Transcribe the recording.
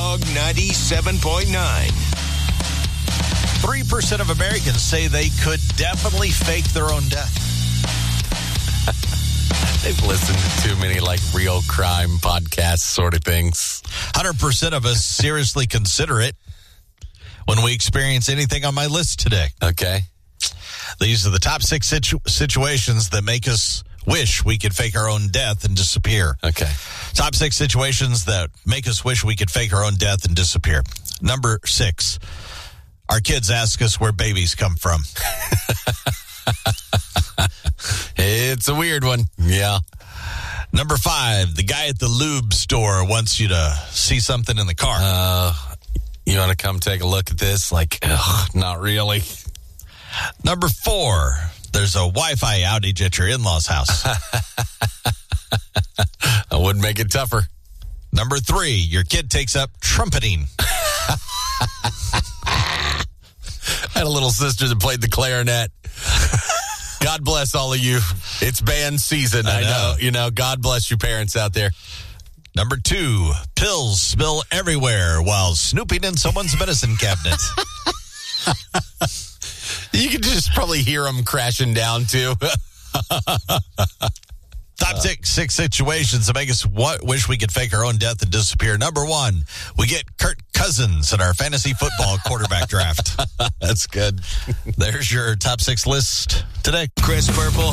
Dog 97.9. 3% of Americans say they could definitely fake their own death. They've listened to too many real crime podcasts sort of things. 100% of us seriously consider it when we experience anything on my list today. Okay. These are the top 6 situations that make us wish we could fake our own death and disappear. Okay. Top 6 situations that make us wish we could fake our own death and disappear. Number 6, our kids ask us where babies come from. It's a weird one. Yeah. Number 5, the guy at the lube store wants you to see something in the car. You want to come take a look at this? Not really. Number 4, there's a Wi-Fi outage at your in-laws' house. I wouldn't make it tougher. Number 3, your kid takes up trumpeting. I had a little sister that played the clarinet. God bless all of you. It's band season. I know. God bless you parents out there. Number 2, pills spill everywhere while snooping in someone's medicine cabinet. You can just probably hear them crashing down, too. Top 6 situations that make us wish we could fake our own death and disappear. Number 1, we get Kirk Cousins in our fantasy football quarterback draft. That's good. There's your top 6 list today. Chris Purple.